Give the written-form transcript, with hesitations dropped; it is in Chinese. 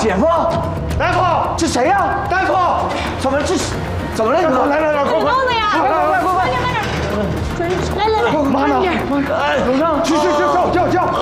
姐夫， 大夫， 这谁呀？ 大夫， 怎么这怎么了？ 来，快快！ 的呀！ 来， 来， 妈呢？ 哎，楼上去，叫！